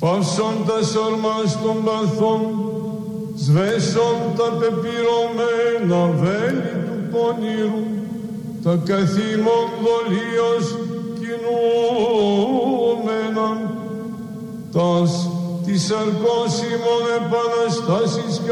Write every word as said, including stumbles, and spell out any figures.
παύσον τα σορμάς των παθών, σβέσον τα πεπυρωμένα βέλη του πονηρού, τα καθήμων δολίως κινούμενα, τας της αρκώσιμων επαναστάσεις